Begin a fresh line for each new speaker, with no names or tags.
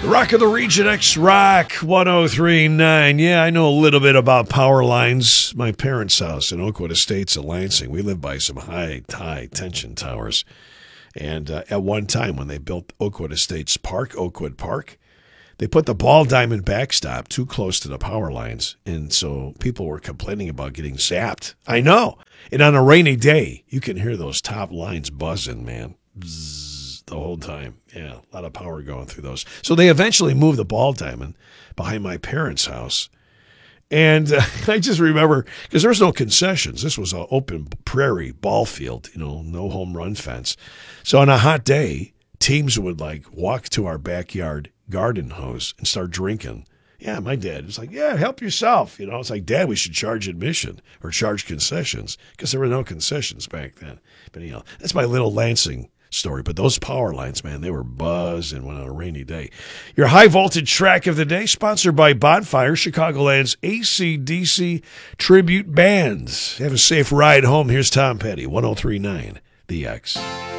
The Rock of the Region X Rock 103.9. Yeah, I know a little bit about power lines. My parents' house in Oakwood Estates in Lansing, we lived by some high tension towers. And at one time when they built Oakwood Estates Park, Oakwood Park, they put the ball diamond backstop too close to the power lines. And so people were complaining about getting zapped. I know. And on a rainy day, you can hear those top lines buzzing, man. Bzzz. The whole time. Yeah, a lot of power going through those. So they eventually moved the ball diamond behind my parents' house. And I just remember, because there was no concessions. This was an open prairie ball field, no home run fence. So on a hot day, teams would walk to our backyard garden hose and start drinking. Yeah, my dad was like, yeah, help yourself. It's like, Dad, we should charge admission or charge concessions because there were no concessions back then. But that's my little Lansing story. But those power lines, man, they were buzzing on a rainy day. Your high voltage track of the day, sponsored by Bonfire, Chicagoland's AC/DC tribute bands. Have a safe ride home. Here's Tom Petty, 103.9 The X.